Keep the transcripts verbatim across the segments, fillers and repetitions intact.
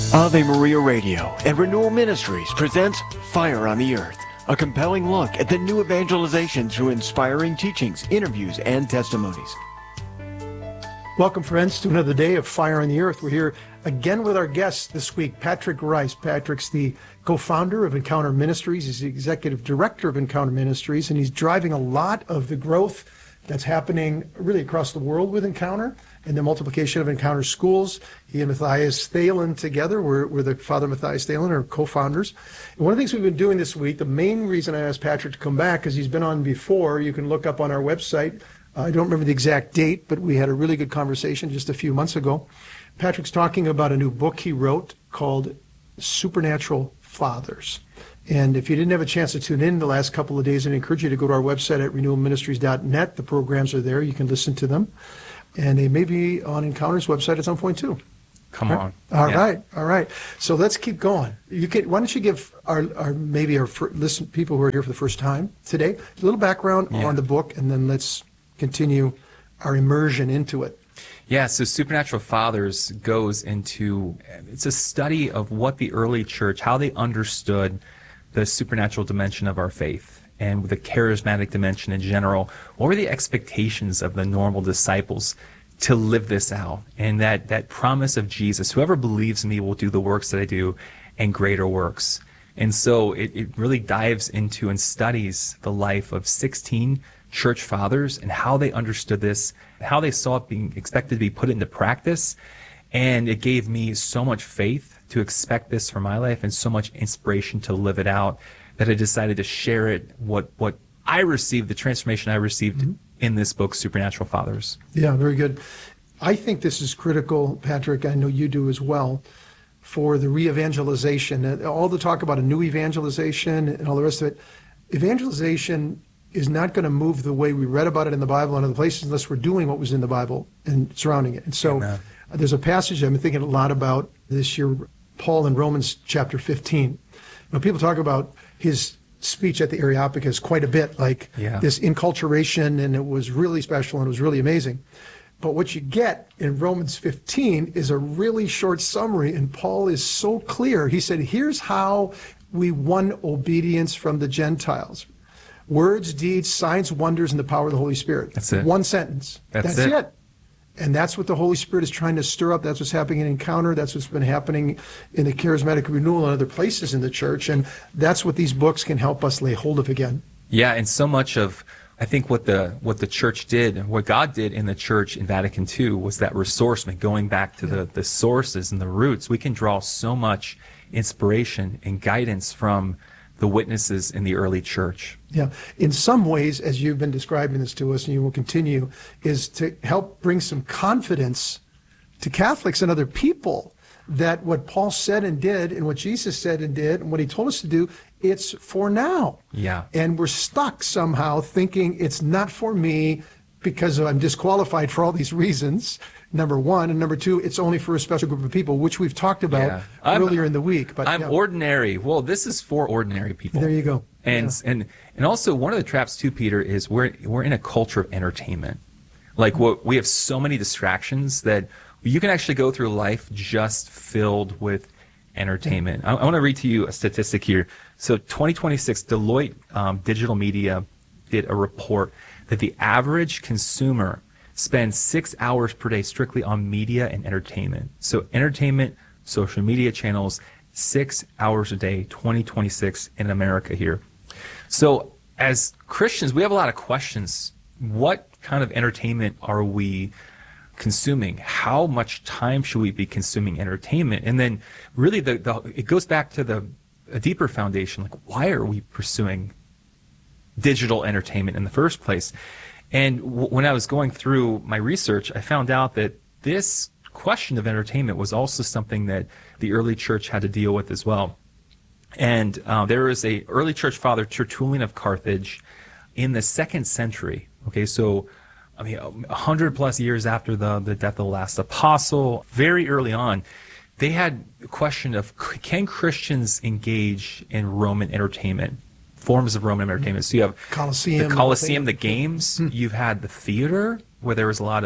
Ave Maria Radio and Renewal Ministries presents Fire on the Earth, a compelling look at the new evangelization through inspiring teachings, interviews, and testimonies. Welcome, friends, to another day of Fire on the Earth. We're here again with our guest this week, Patrick Rice. Patrick's the co-founder of Encounter Ministries. He's the executive director of Encounter Ministries, and he's driving a lot of the growth that's happening really across the world with Encounter and the multiplication of Encounter schools. He and Matthias Thelen together, we're, we're the Father Matthias Thelen, are co-founders. And one of the things we've been doing this week, the main reason I asked Patrick to come back, because he's been on before, you can look up on our website. Uh, I don't remember the exact date, but we had a really good conversation just a few months ago. Patrick's talking about a new book he wrote called Supernatural Fathers. And if you didn't have a chance to tune in the last couple of days, I'd encourage you to go to our website at renewal ministries dot net. The programs are there. You can listen to them. And they may be on Encounter's website at some point, too. Come right? on. All yeah. right. All right. So let's keep going. You can, why don't you give our, our maybe our fir- listen people who are here for the first time today a little background yeah. on the book, and then let's continue our immersion into it. Yeah, so Supernatural Fathers goes into, it's a study of what the early church, how they understood the supernatural dimension of our faith and the charismatic dimension in general. What were the expectations of the normal disciples to live this out? And that, that promise of Jesus, whoever believes in me will do the works that I do and greater works. And so it, it really dives into and studies the life of sixteen church fathers and how they understood this, how they saw it being expected to be put into practice. And it gave me so much faith to expect this for my life and so much inspiration to live it out that I decided to share it, what, what I received, the transformation I received mm-hmm. in this book, Supernatural Fathers. Yeah, very good. I think this is critical, Patrick, I know you do as well, for the re-evangelization. All the talk about a new evangelization and all the rest of it, evangelization is not going to move the way we read about it in the Bible and other places unless we're doing what was in the Bible and surrounding it. And so Amen. There's a passage I've been thinking a lot about this year, Paul in Romans chapter fifteen. Now, people talk about his speech at the Areopagus quite a bit, like yeah. this inculturation, and it was really special and it was really amazing. But what you get in Romans fifteen is a really short summary, and Paul is so clear. He said, here's how we won obedience from the Gentiles. Words, deeds, signs, wonders, and the power of the Holy Spirit. That's it. One sentence. That's, That's it. it. And that's what the Holy Spirit is trying to stir up. That's what's happening in Encounter. That's what's been happening in the Charismatic Renewal and other places in the church. And that's what these books can help us lay hold of again. Yeah, and so much of, I think what the what the church did, what God did in the church in Vatican Two was that ressourcement, going back to the, the sources and the roots. We can draw so much inspiration and guidance from the witnesses in the early church. Yeah. In some ways, as you've been describing this to us, and you will continue, is to help bring some confidence to Catholics and other people that what Paul said and did and what Jesus said and did and what he told us to do, it's for now. Yeah. And we're stuck somehow thinking it's not for me because I'm disqualified for all these reasons, number one. And number two, it's only for a special group of people, which we've talked about yeah. earlier in the week. But I'm yeah. ordinary. Well, this is for ordinary people. There you go. And yeah. and and also one of the traps too, Peter, is we're we're in a culture of entertainment. Like what we have so many distractions that you can actually go through life just filled with entertainment. I, I want to read to you a statistic here. So twenty twenty-six, Deloitte um, Digital Media did a report that the average consumer spends six hours per day strictly on media and entertainment. So entertainment, social media channels, six hours a day, twenty twenty-six in America here. So as Christians, we have a lot of questions. What kind of entertainment are we consuming? How much time should we be consuming entertainment? And then really the, the it goes back to the a deeper foundation, like why are we pursuing digital entertainment in the first place? And w- when I was going through my research, I found out that this question of entertainment was also something that the early church had to deal with as well. And uh, there was a early church father, Tertullian of Carthage, in the second century. Okay, so I mean, a hundred plus years after the, the death of the last apostle, very early on, they had a question of, can Christians engage in Roman entertainment, forms of Roman entertainment? So you have Colosseum, the Colosseum, the games. Hmm. You've had the theater, where there was a lot of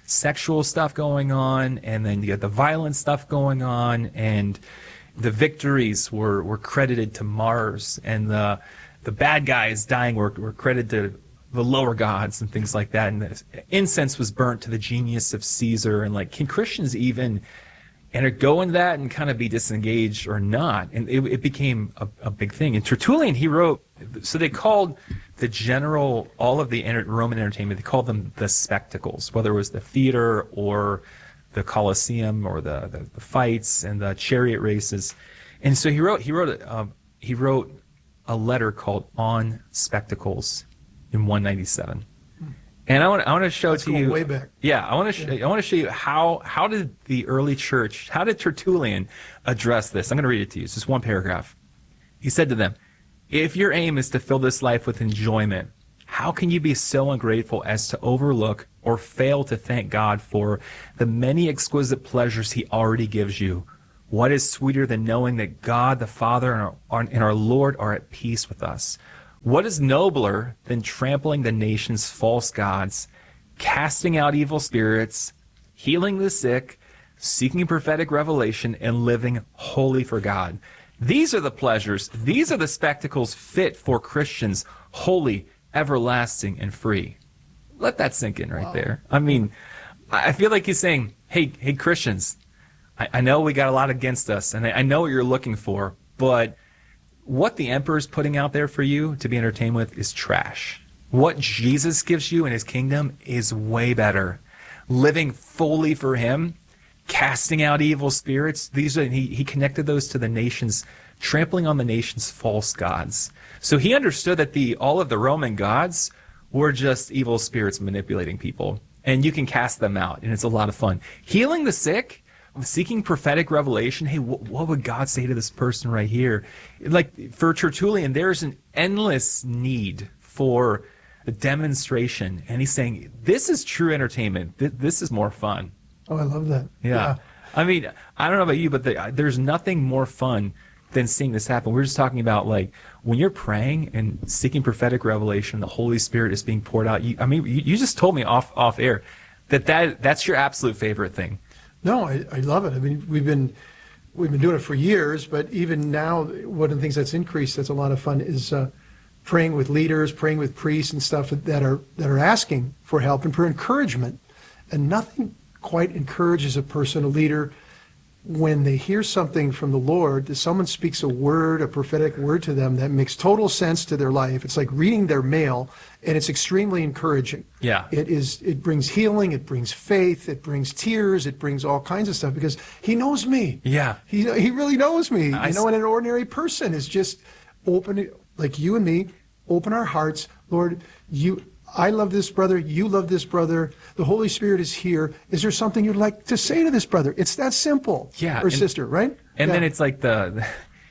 sexual stuff going on, and then you got the violent stuff going on, and the victories were, were credited to Mars, and the the bad guys dying were, were credited to the lower gods and things like that. And the incense was burnt to the genius of Caesar. And like, can Christians even enter, go into that and kind of be disengaged or not? And it, it became a, a big thing. And Tertullian, he wrote, so they called the general, all of the Roman entertainment, they called them the spectacles, whether it was the theater or the Colosseum or the, the, the fights and the chariot races. And so he wrote, he wrote, uh, he wrote a letter called On Spectacles in one ninety-seven. And I want, I want to show That's to going you, way back. yeah, I want to, sh- Yeah. I want to show you how, how did the early church, how did Tertullian address this? I'm going to read it to you. It's just one paragraph. He said to them, "If your aim is to fill this life with enjoyment, how can you be so ungrateful as to overlook or fail to thank God for the many exquisite pleasures he already gives you? What is sweeter than knowing that God the Father and our, and our Lord are at peace with us? What is nobler than trampling the nation's false gods, casting out evil spirits, healing the sick, seeking prophetic revelation, and living wholly for God? These are the pleasures, these are the spectacles fit for Christians, holy, everlasting, and free." Let that sink in right wow. there. I mean, I feel like he's saying, hey, hey, Christians, I, I know we got a lot against us, and I, I know what you're looking for, but what the emperor's putting out there for you to be entertained with is trash. What Jesus gives you in his kingdom is way better. Living fully for him, casting out evil spirits, these are, he, he connected those to the nations, trampling on the nation's false gods. So he understood that the all of the Roman gods were just evil spirits manipulating people, and you can cast them out, and it's a lot of fun. Healing the sick, seeking prophetic revelation. Hey, wh- what would God say to this person right here? Like for Tertullian, there's an endless need for a demonstration, and he's saying this is true entertainment. Th- this is more fun. Oh, I love that. Yeah. yeah. I mean, I don't know about you, but the, there's nothing more fun than seeing this happen. We're just talking about like when you're praying and seeking prophetic revelation, the Holy Spirit is being poured out. You, I mean, you, you just told me off off air that, that that's your absolute favorite thing. No, I, I love it. I mean, we've been we've been doing it for years, but even now, one of the things that's increased that's a lot of fun is uh, praying with leaders, praying with priests and stuff that are that are asking for help and for encouragement. And nothing quite encourages a person, a leader, when they hear something from the Lord, that someone speaks a word, a prophetic word to them that makes total sense to their life. It's like reading their mail, and it's extremely encouraging. Yeah. It is. It brings healing, it brings faith, it brings tears, it brings all kinds of stuff because he knows me. Yeah. He he really knows me. I you know, and an ordinary person is just open, like you and me, open our hearts. Lord, you I love this brother, you love this brother, the Holy Spirit is here. Is there something you'd like to say to this brother? It's that simple. Yeah, or and- sister, right? And Yeah. then it's like the, the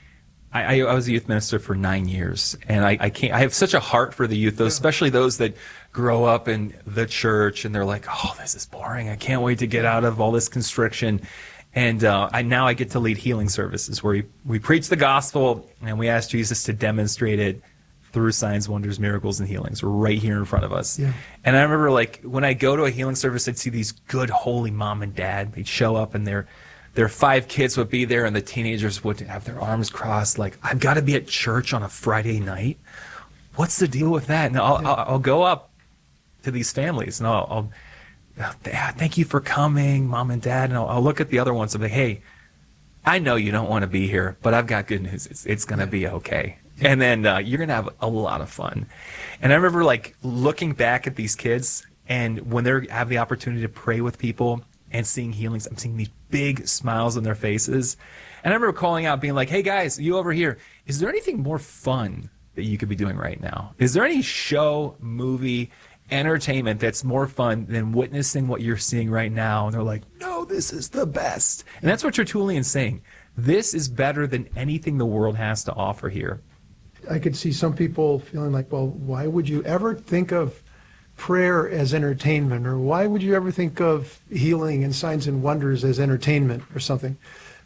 I, I was a youth minister for nine years, and I, I can't. I have such a heart for the youth, those, especially those that grow up in the church, and they're like, "Oh, this is boring. I can't wait to get out of all this constriction." And uh, I now I get to lead healing services where we, we preach the gospel and we ask Jesus to demonstrate it through signs, wonders, miracles, and healings right here in front of us. Yeah. And I remember, like, when I go to a healing service, I'd see these good, holy mom and dad. They'd show up, and their their five kids would be there, and the teenagers would have their arms crossed, like, I've got to be at church on a Friday night. What's the deal with that? And I'll Yeah. I'll, I'll go up to these families, and I'll, I'll "Yeah, thank you for coming, mom and dad. And I'll, I'll look at the other ones and be, hey, I know you don't want to be here, but I've got good news. It's, it's going to be okay. And then uh, you're going to have a lot of fun. And I remember like looking back at these kids, and when they have the opportunity to pray with people and seeing healings, I'm seeing these big smiles on their faces. And I remember calling out, being like, hey guys, you over here, is there anything more fun that you could be doing right now? Is there any show, movie, entertainment that's more fun than witnessing what you're seeing right now? And they're like, no, this is the best. And that's what Tertullian's saying. This is better than anything the world has to offer here. I could see some people feeling like, well, why would you ever think of prayer as entertainment? Or why would you ever think of healing and signs and wonders as entertainment or something?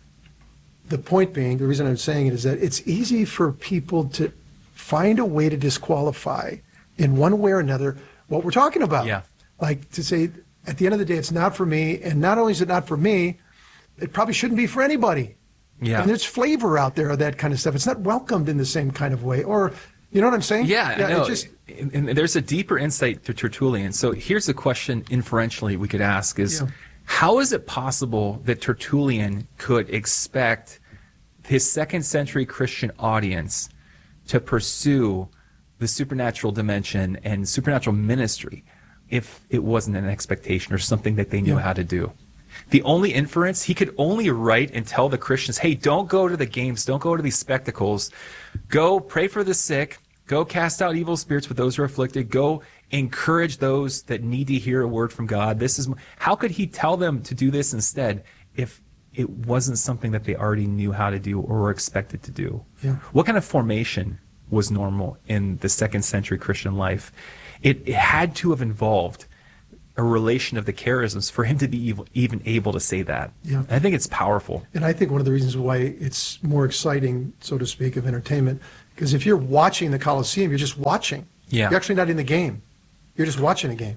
The point being, the reason I'm saying it is that it's easy for people to find a way to disqualify in one way or another what we're talking about. Yeah. Like to say, At the end of the day, it's not for me. And not only is it not for me, it probably shouldn't be for anybody. Yeah. And there's flavor out there of that kind of stuff. It's not welcomed in the same kind of way. Or, you know what I'm saying? Yeah, yeah I know. It just, and, and there's a deeper insight to Tertullian. So here's a question inferentially we could ask is, yeah. how is it possible that Tertullian could expect his second century Christian audience to pursue the supernatural dimension and supernatural ministry if it wasn't an expectation or something that they knew yeah. how to do? The only inference, he could only write and tell the Christians, hey, don't go to the games, don't go to these spectacles. Go pray for the sick, go cast out evil spirits with those who are afflicted, go encourage those that need to hear a word from God. This is how could he tell them to do this instead if it wasn't something that they already knew how to do or were expected to do? Yeah. What kind of formation was normal in the second century Christian life? It, it had to have involved a relation of the charisms for him to be even, even able to say that. Yeah. I think it's powerful. And I think one of the reasons why it's more exciting, so to speak, of entertainment, because if you're watching the Colosseum, you're just watching. Yeah. You're actually not in the game. You're just watching a game.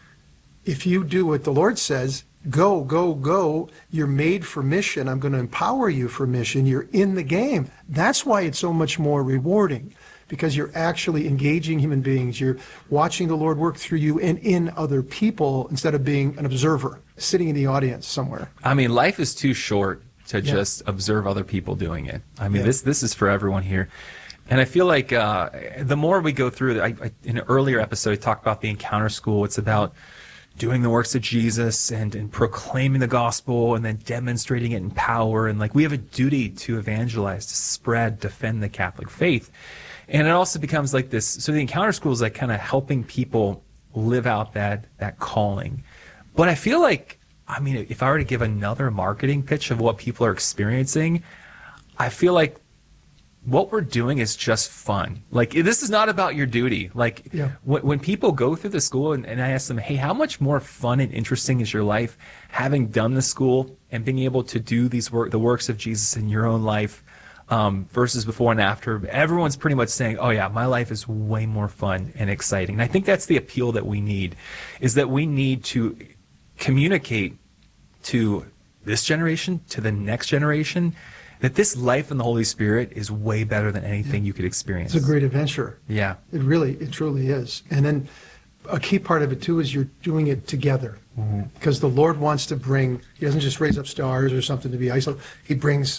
If you do what the Lord says, go, go, go, you're made for mission. I'm going to empower you for mission. You're in the game. That's why it's so much more rewarding, because you're actually engaging human beings. You're watching the Lord work through you and in other people instead of being an observer, sitting in the audience somewhere. I mean, life is too short to Yeah. just observe other people doing it. I mean, Yeah. this this is for everyone here. And I feel like uh, the more we go through, I, I, in an earlier episode, I talked about the Encounter School. It's about doing the works of Jesus and, and proclaiming the gospel and then demonstrating it in power. And like we have a duty to evangelize, to spread, defend the Catholic faith. And it also becomes like this. So the Encounter School is like kind of helping people live out that that calling. But I feel like, I mean, if I were to give another marketing pitch of what people are experiencing, I feel like what we're doing is just fun. Like, this is not about your duty. Like, Yeah. when, when people go through the school and, and I ask them, hey, how much more fun and interesting is your life having done the school and being able to do these work, the works of Jesus in your own life um, versus before and after? Everyone's pretty much saying, oh yeah, my life is way more fun and exciting. And I think that's the appeal that we need, is that we need to communicate to this generation, to the next generation, that this life in the Holy Spirit is way better than anything Yeah. you could experience. It's a great adventure. Yeah. It really, it truly is. And then a key part of it too is you're doing it together. Mm-hmm. Because the Lord wants to bring, he doesn't just raise up stars or something to be isolated. He brings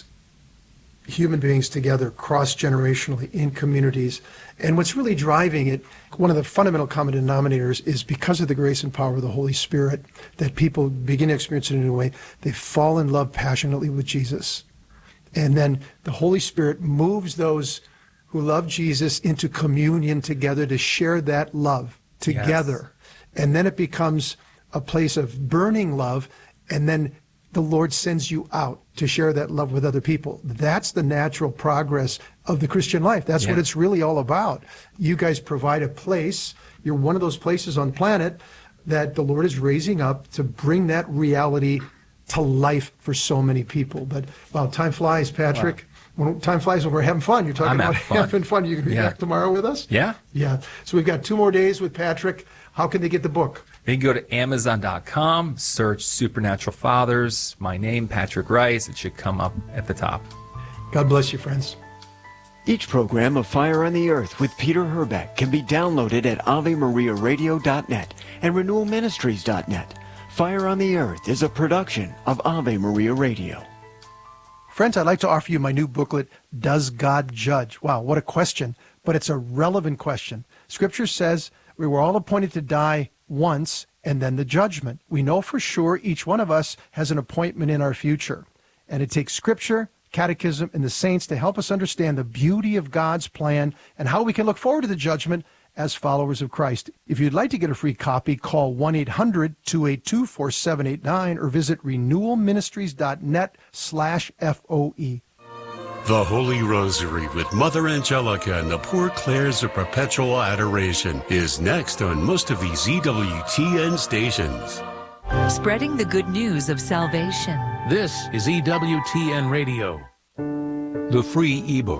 human beings together cross-generationally in communities. And what's really driving it, one of the fundamental common denominators is because of the grace and power of the Holy Spirit, that people begin to experience it in a new way. They fall in love passionately with Jesus. And then the Holy Spirit moves those who love Jesus into communion together to share that love together. Yes. And then it becomes a place of burning love, and then the Lord sends you out to share that love with other people. That's the natural progress of the Christian life. That's yeah. what it's really all about. You guys provide a place. You're one of those places on the planet that the Lord is raising up to bring that reality to life for so many people. But wow, time flies, Patrick. Wow. When time flies when we're having fun. You're talking I'm about having fun. having fun. You can be yeah. back tomorrow with us? Yeah. Yeah. So we've got two more days with Patrick. How can they get the book? They can go to amazon dot com, search Supernatural Fathers, my name, Patrick Rice. It should come up at the top. God bless you, friends. Each program of Fire on the Earth with Peter Herbeck can be downloaded at ave maria radio dot net and renewal ministries dot net. Fire on the Earth is a production of Ave Maria Radio. Friends, I'd like to offer you my new booklet, Does God Judge? Wow, what a question, but it's a relevant question. Scripture says we were all appointed to die once and then the judgment. We know for sure each one of us has an appointment in our future. And it takes Scripture, Catechism, and the saints to help us understand the beauty of God's plan and how we can look forward to the judgment as followers of Christ. If you'd like to get a free copy, call one eight hundred two eight two four seven eight nine or visit renewal ministries dot net slash F O E. The Holy Rosary with Mother Angelica and the Poor Clares of Perpetual Adoration is next on most of these E W T N stations. Spreading the good news of salvation. This is E W T N Radio. The free ebook,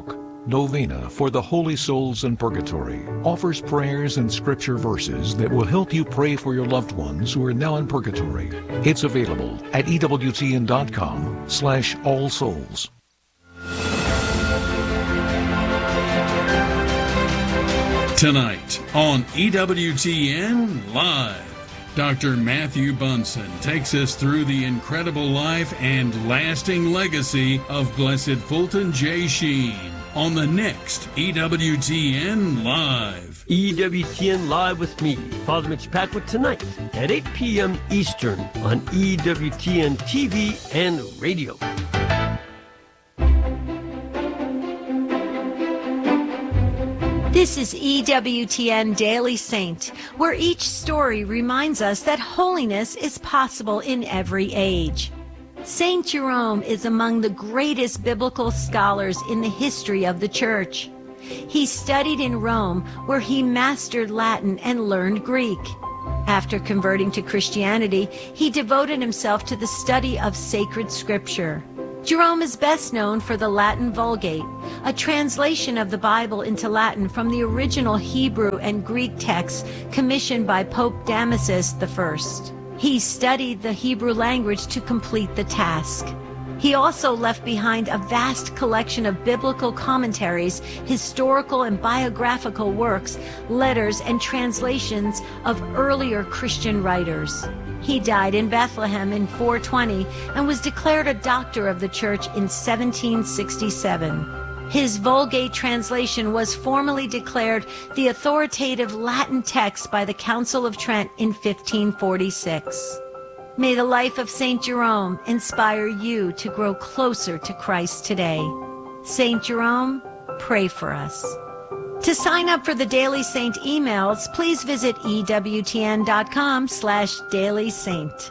Novena for the Holy Souls in Purgatory offers prayers and scripture verses that will help you pray for your loved ones who are now in purgatory. It's available at E W T N dot com slash all souls. Tonight on E W T N Live, Doctor Matthew Bunson takes us through the incredible life and lasting legacy of Blessed Fulton J. Sheen on the next E W T N Live. E W T N Live with me, Father Mitch Packwood, tonight at eight p.m. Eastern on E W T N T V and radio. This is E W T N Daily Saint, where each story reminds us that holiness is possible in every age. Saint Jerome is among the greatest biblical scholars in the history of the Church. He studied in Rome, where he mastered Latin and learned Greek. After converting to Christianity, he devoted himself to the study of sacred scripture. Jerome is best known for the Latin Vulgate, a translation of the Bible into Latin from the original Hebrew and Greek texts commissioned by Pope Damasus the First. He studied the Hebrew language to complete the task. He also left behind a vast collection of biblical commentaries, historical and biographical works, letters, and translations of earlier Christian writers. He died in Bethlehem in four twenty and was declared a doctor of the Church in seventeen sixty-seven. His Vulgate translation was formally declared the authoritative Latin text by the Council of Trent in fifteen forty-six. May the life of Saint Jerome inspire you to grow closer to Christ today. Saint Jerome, pray for us. To sign up for the Daily Saint emails, please visit E W T N dot com slash Daily Saint.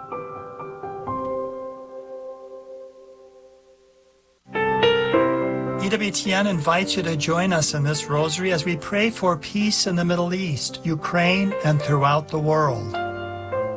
E W T N invites you to join us in this rosary as we pray for peace in the Middle East, Ukraine, and throughout the world.